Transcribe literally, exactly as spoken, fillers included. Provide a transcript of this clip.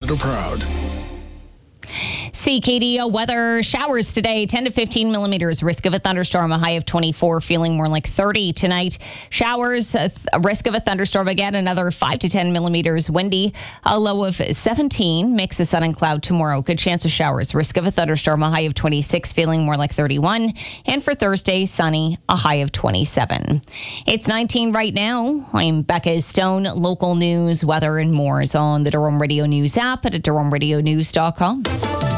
Toronto proud. C K D O weather. Showers today, ten to fifteen millimeters. Risk of a thunderstorm, a high of twenty-four, feeling more like thirty tonight. Showers, a, th- a risk of a thunderstorm again, another five to ten millimeters. Windy, a low of seventeen. Mix of sun and cloud tomorrow. Good chance of showers. Risk of a thunderstorm, a high of twenty-six, feeling more like thirty-one. And for Thursday, sunny, a high of twenty-seven. It's nineteen right now. I'm Becca Stone. Local news, weather, and more is on the Durham Radio News app at durham radio news dot com.